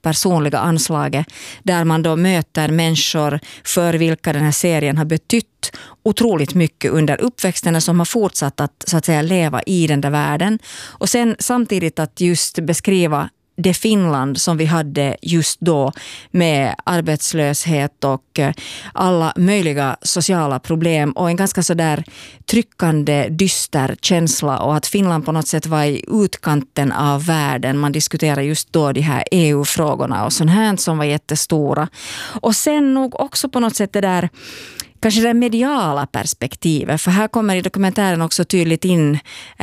personliga anslaget där man då möter människor för vilka den här serien har betytt otroligt mycket under uppväxten som har fortsatt att så att säga leva i den där världen. Och sen samtidigt att just beskriva det Finland som vi hade just då med arbetslöshet och alla möjliga sociala problem och en ganska så där tryckande, dyster känsla och att Finland på något sätt var i utkanten av världen. Man diskuterar just då de här EU-frågorna och sånt här som var jättestora. Och sen nog också på något sätt det där kanske det mediala perspektivet, för här kommer i dokumentären också tydligt in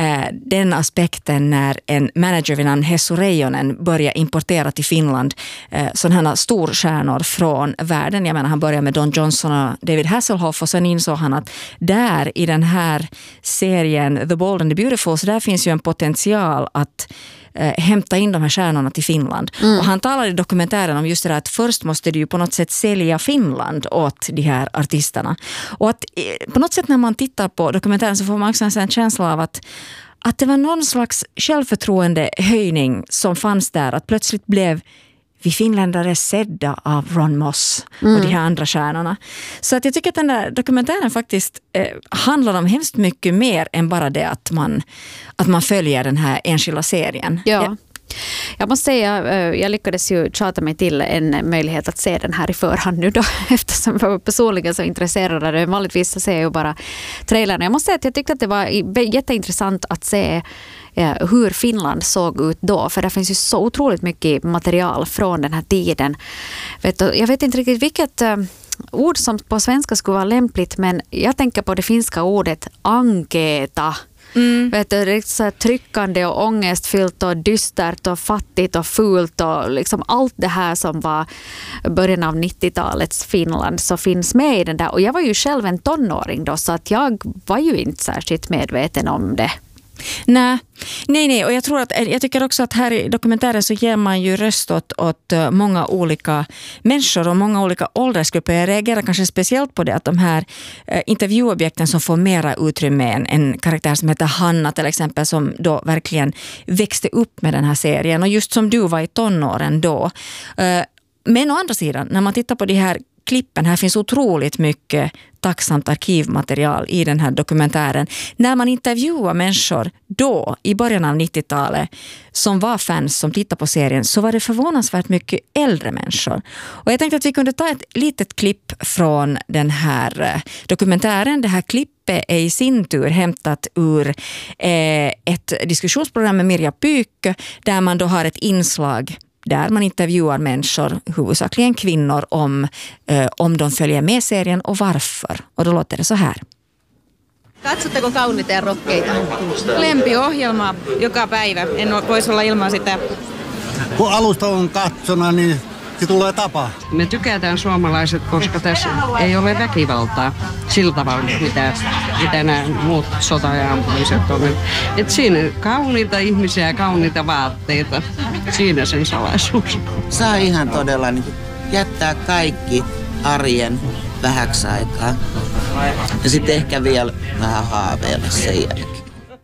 den aspekten när en manager vid namn Hessu Reijonen börjar importera till Finland sådana här storstjärnor från världen. Jag menar, han börjar med Don Johnson och David Hasselhoff och sen insåg han att där i den här serien The Bold and the Beautiful så där finns ju en potential att hämta in de här stjärnorna till Finland. Och han talar i dokumentären om just det där att först måste du ju på något sätt sälja Finland åt de här artisterna. Och att på något sätt när man tittar på dokumentären så får man också en känsla av att det var någon slags självförtroende höjning som fanns där. Att plötsligt blev vi finländare sedda av Ron Moss och de här andra stjärnorna. Så att jag tycker att den där dokumentären faktiskt handlar om hemskt mycket mer än bara det att man följer den här enskilda serien. Ja. Jag måste säga, jag lyckades ju tjata mig till en möjlighet att se den här i förhand nu då, eftersom jag var personligen så intresserad av det. Vanligtvis så ser jag ju bara trailern. Jag måste säga att jag tyckte att det var jätteintressant att se hur Finland såg ut då, för det finns ju så otroligt mycket material från den här tiden. Jag vet inte riktigt vilket ord som på svenska skulle vara lämpligt, men jag tänker på det finska ordet anketa. Vet du, det är så tryckande och ångestfyllt och dystert och fattigt och fult och liksom allt det här som var början av 90-talets Finland så finns med i den där. Och jag var ju själv en tonåring då, så att jag var ju inte särskilt medveten om det. Nej, och jag tycker också att här i dokumentären så ger man ju röst åt många olika människor och många olika åldersgrupper. Jag reagerar kanske speciellt på det att de här intervjuobjekten som får mera utrymme än en karaktär som heter Hanna till exempel, som då verkligen växte upp med den här serien och just som du var i tonåren då. Men å andra sidan, när man tittar på de här klippen, här finns otroligt mycket tacksamt arkivmaterial i den här dokumentären. När man intervjuar människor då i början av 90-talet som var fans som tittar på serien så var det förvånansvärt mycket äldre människor. Och jag tänkte att vi kunde ta ett litet klipp från den här dokumentären. Det här klippet är i sin tur hämtat ur ett diskussionsprogram med Mirja Pyykö där man då har ett inslag där man intervjuar människor, huvudsakligen kvinnor, om de följer med serien och varför. Och då låter det så här. Katsotteko Kauniita ja rohkeita? Lempiohjelma joka päivä. En voisi olla ilman sitä. Kun alusta on katsona, niin se tulee tapaa. Me tykätään suomalaiset, koska tässä ei ole väkivaltaa sillä tavalla, mitä nämä muut sota-ampumiset on. Et siinä kauniita ihmisiä ja kauniita vaatteita. Siinä sen salaisuus. Saa ihan todella niin jättää kaikki arjen vähäksi aikaa. Ja sitten ehkä vielä vähän haaveilla sen jälkeen.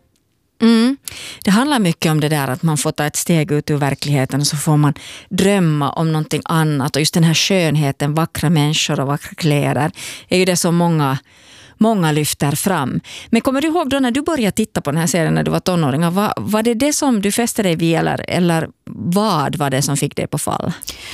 Det handlar mycket om det där att man får ta ett steg ut ur verkligheten och så får man drömma om någonting annat. Och just den här skönheten, vackra människor och vackra kläder är ju det som många lyfter fram. Men kommer du ihåg då när du började titta på den här serien när du var tonåring? Var det som du fäste dig vid eller vad var det som fick dig på fall?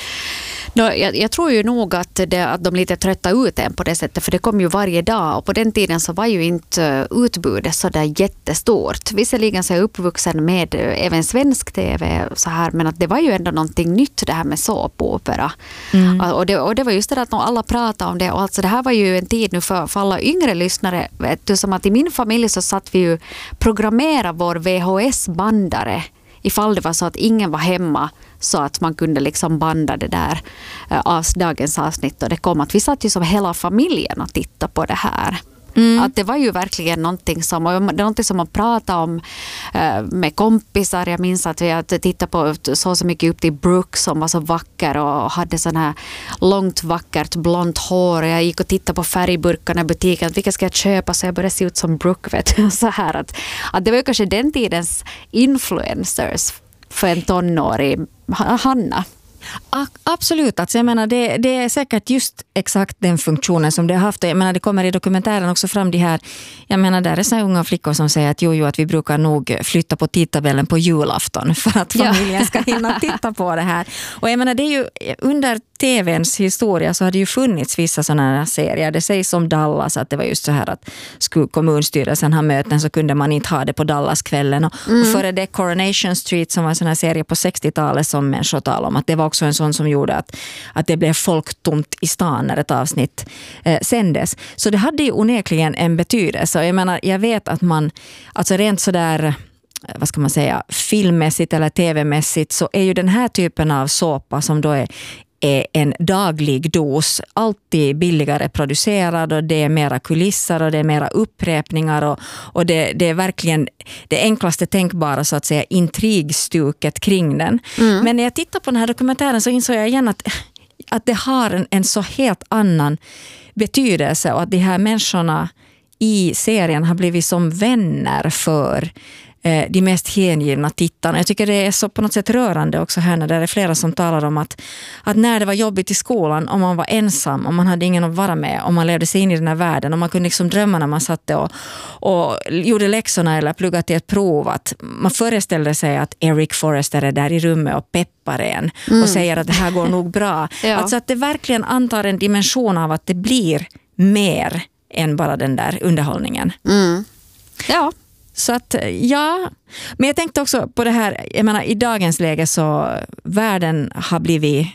Jag tror ju nog att de lite trötta ut en på det sättet, för det kom ju varje dag och på den tiden så var ju inte utbudet så där jättestort. Visserligen så är jag uppvuxen med även svensk tv så här, men att det var ju ändå någonting nytt det här med såpopera. Och det var just det att alla pratade om det och alltså det här var ju en tid nu för alla yngre lyssnare, vet du, som att i min familj så satt vi ju programmera vår VHS-bandare ifall det var så att ingen var hemma så att man kunde liksom banda det där dagens avsnitt och det kom att vi satt ju som hela familjen och tittade på det här. Att det var ju verkligen någonting som man pratade om med kompisar. Jag minns att vi tittade på så mycket upp till Brooke som var så vacker och hade sån här långt vackert blont hår. Jag gick och tittade på färgburkarna i butiken. Vilka ska jag köpa så jag började se ut som Brooke, vet du? Så här att det var ju kanske den tidens influencers för en tonårig Hanna. Absolut, alltså jag menar det är säkert just exakt den funktionen som det har haft. Jag menar det kommer i dokumentären också fram de här, jag menar där är så unga flickor som säger att jo att vi brukar nog flytta på tidtabellen på julafton för att familjen ska hinna titta på det här. Och jag menar det är ju under TV:ns historia så har det ju funnits vissa sådana här serier. Det sägs om Dallas att det var just så här att skulle kommunstyrelsen ha möten så kunde man inte ha det på Dallaskvällen. Och före det Coronation Street som var en sån här serie på 60-talet som människor talade om att det var också en sån som gjorde att det blev folktomt i stan när ett avsnitt sändes. Så det hade ju onekligen en betydelse. Och jag menar, jag vet att man, alltså rent sådär, vad ska man säga, filmmässigt eller tv-mässigt så är ju den här typen av såpa som då är en daglig dos alltid billigare producerad och det är mera kulisser och det är mera upprepningar och det är verkligen det enklaste tänkbara så att säga intrigstuket kring den. Men när jag tittar på den här dokumentären så insåg jag igen att det har en så helt annan betydelse och att de här människorna i serien har blivit som vänner för de mest hängivna tittarna. Jag tycker det är så på något sätt rörande också här när det är flera som talar om att när det var jobbigt i skolan, om man var ensam, om man hade ingen att vara med, om man levde sig in i den här världen, om man kunde liksom drömma när man satte och gjorde läxorna eller pluggade till ett prov, att man föreställde sig att Eric Forrester är där i rummet och peppar en och säger att det här går nog bra. Ja. Alltså att det verkligen antar en dimension av att det blir mer än bara den där underhållningen. Ja. Så att ja, men jag tänkte också på det här, jag menar i dagens läge så världen har blivit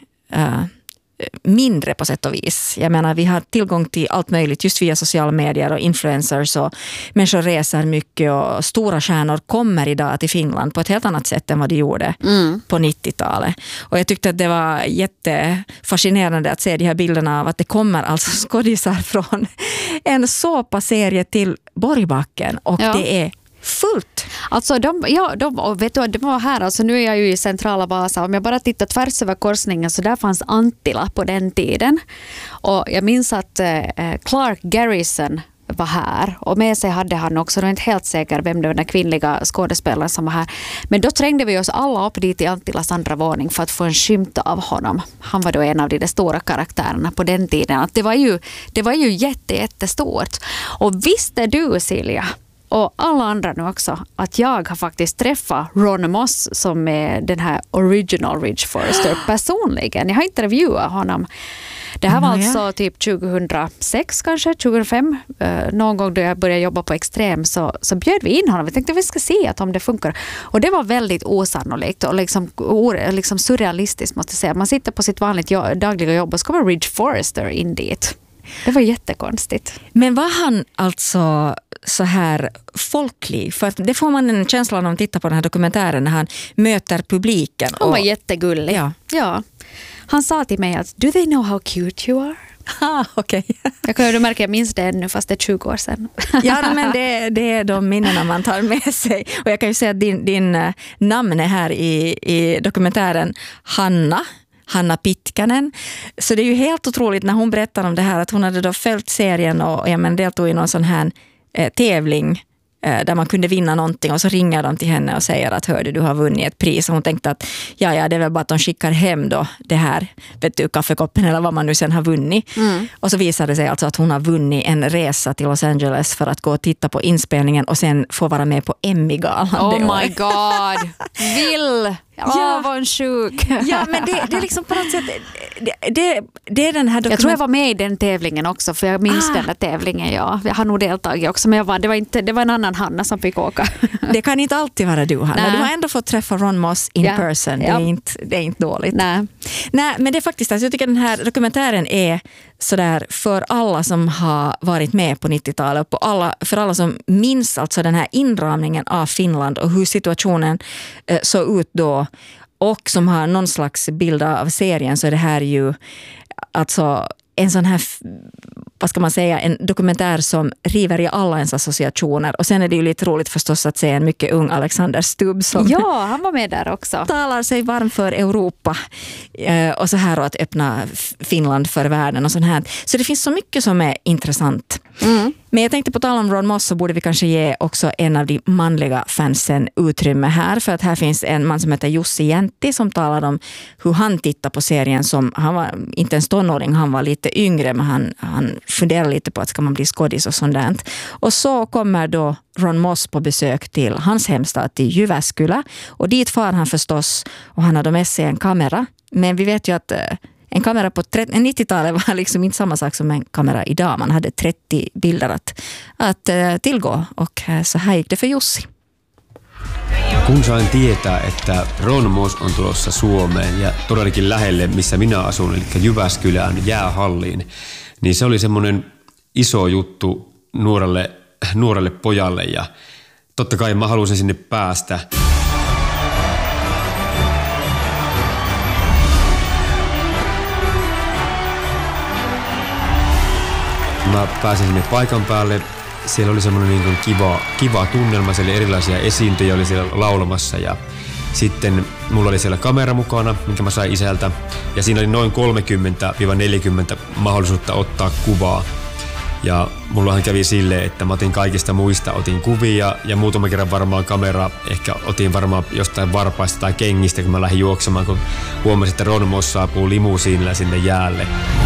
mindre på sätt och vis. Jag menar vi har tillgång till allt möjligt just via sociala medier och influencers och människor reser mycket och stora stjärnor kommer idag till Finland på ett helt annat sätt än vad de gjorde på 90-talet. Och jag tyckte att det var jättefascinerande att se de här bilderna av att det kommer alltså skådisar från en såpaserie till Borgbacken och det är fullt. Alltså vet du, det var här, alltså nu är jag ju i centrala Vasa, om jag bara tittar tvärs över korsningen så där fanns Antila på den tiden och jag minns att Clark Garrison var här och med sig hade han också, jag är inte helt säker vem det var den kvinnliga skådespelaren som var här, men då trängde vi oss alla upp dit i Antilas andra våning för att få en skymt av honom. Han var då en av de stora karaktärerna på den tiden. Att det var ju jättestort. Och visste du, Silja, och alla andra nu också, att jag har faktiskt träffat Ron Moss som är den här original Ridge Forrester personligen. Jag har intervjuat honom. Det här var alltså typ 2006 kanske, 2005. Någon gång då jag började jobba på Extrem så bjöd vi in honom. Vi tänkte att vi ska se att om det funkar. Och det var väldigt osannolikt och liksom surrealistiskt måste jag säga. Man sitter på sitt vanligt dagliga jobb och så kommer Ridge Forrester in dit. Det var jättekonstigt. Men var han alltså så här folklig? För det får man en känsla av när man tittar på den här dokumentären när han möter publiken. Han var jättegullig. Ja. Han sa till mig att do they know how cute you are? Okej. Jag minns det ännu fast det är 20 år sedan. Ja, men det är de minnena man tar med sig. Och jag kan ju säga att din namn är här i dokumentären Hanna Pitkänen. Så det är ju helt otroligt när hon berättar om det här att hon hade då följt serien och deltog i någon sån här tävling där man kunde vinna någonting och så ringer de till henne och säger att hörde du har vunnit ett pris och hon tänkte att ja det är väl bara att de skickar hem då det här kaffekoppen eller vad man nu sen har vunnit. Och så visade det sig alltså att hon har vunnit en resa till Los Angeles för att gå och titta på inspelningen och sen få vara med på Emmy-galan. Oh my god, vill! Ja, vad en sjuk. Ja, men det är liksom på något sätt det är den här Jag tror jag var med i den tävlingen också för jag minns den där tävlingen. Ja. Jag har nog deltagit också men det var en annan Hanna som fick åka. Det kan inte alltid vara du, Hanna. Nej. Du har ändå fått träffa Ron Moss in person. Det är inte dåligt. Nej, men det är faktiskt alltså, jag tycker den här dokumentären är sådär för alla som har varit med på 90-talet och för alla som minns alltså den här inramningen av Finland och hur situationen såg ut då och som har någon slags bild av serien så är det här ju alltså en sån här, vad ska man säga, en dokumentär som river i alla ens associationer. Och sen är det ju lite roligt förstås att se en mycket ung Alexander Stubb som han var med där också. Talar sig varm för Europa och så här och att öppna Finland för världen och sånt här. Så det finns så mycket som är intressant. Men jag tänkte på tal om Ron Moss så borde vi kanske ge också en av de manliga fansen utrymme här. För att här finns en man som heter Jussi Jäntti som talar om hur han tittar på serien. Han var inte en tonåring, han var lite yngre, men han funderar lite på att ska man bli skådis och sånt där. Och så kommer då Ron Moss på besök till hans hemstad till Jyväskylä. Och dit far han förstås och han hade med sig en kamera. Men vi vet ju att en kamera på 90-talet var liksom inte samma sak som en kamera idag. Man hade 30 bilder att tillgå och så här gick det för Jussi. Kun sain tietää, että Ron Moss on tulossa Suomeen ja todellakin lähelle, missä minä asun, eli Jyväskylään jäähalliin, niin se oli semmoinen iso juttu nuorelle pojalle ja totta kai mä halusin sinne päästä. Mä pääsin sinne paikan päälle. Siellä oli semmoinen niin kuin kiva tunnelma. Siellä oli erilaisia esiintyjä oli siellä laulamassa. Ja sitten mulla oli siellä kamera mukana, minkä mä sain isältä. Ja siinä oli noin 30-40 mahdollisuutta ottaa kuvaa. Ja mullahan kävi silleen, että mä otin kaikista muista kuvia. Ja muutama kerran varmaan kamera, ehkä otin varmaan jostain varpaista tai kengistä, kun mä lähdin juoksemaan. Kun huomasin, että Ron Moss saapuu limusiinilla sinne jäälle.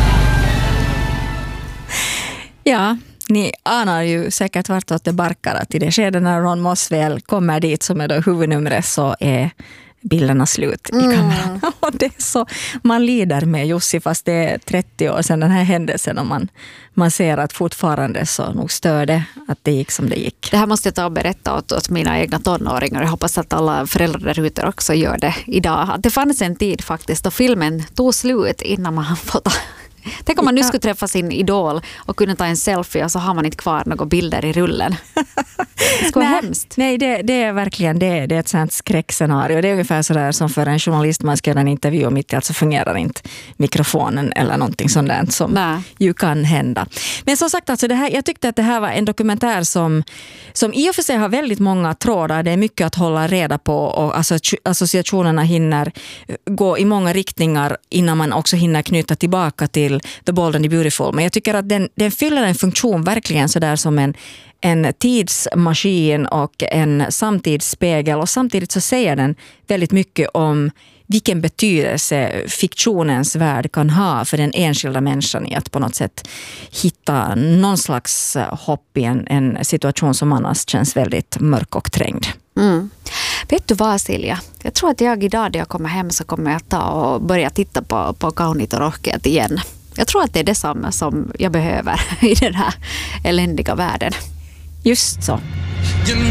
Ja, ni anar ju säkert vartåt det barkar att i det skeden när Ron Moss väl kommer dit som är då huvudnumret så är bilderna slut i kameran. Och det är så, man lider med Jussi fast det är 30 år sedan den här händelsen och man ser att fortfarande så nog stör det att det gick som det gick. Det här måste jag ta och berätta åt mina egna tonåringar. Jag hoppas att alla föräldrar där ute också gör det idag. Det fanns en tid faktiskt då filmen tog slut innan man fått. Tänk om man nu skulle träffa sin idol och kunna ta en selfie och så har man inte kvar några bilder i rullen. Det skulle vara hemskt. Nej, det är verkligen det är ett sånt skräckscenario. Det är ungefär sådär som för en journalist man ska göra en intervju och mitt i allt så fungerar inte mikrofonen eller någonting sånt där som ju kan hända. Men som sagt, alltså jag tyckte att det här var en dokumentär som i och för sig har väldigt många trådar. Det är mycket att hålla reda på och associationerna hinner gå i många riktningar innan man också hinner knyta tillbaka till The Bold and the Beautiful. Men jag tycker att den fyller en funktion verkligen så där som en tidsmaskin och en samtidsspegel och samtidigt så säger den väldigt mycket om vilken betydelse fiktionens värld kan ha för den enskilda människan i att på något sätt hitta någon slags hopp i en situation som annars känns väldigt mörk och trängd. Mm. Vet du vad, Silja? Jag tror att jag idag när jag kommer hem så kommer jag ta och börja titta på Kauniit och rohkeat igen. Jag tror att det är detsamma som jag behöver i den här eländiga världen. Just så.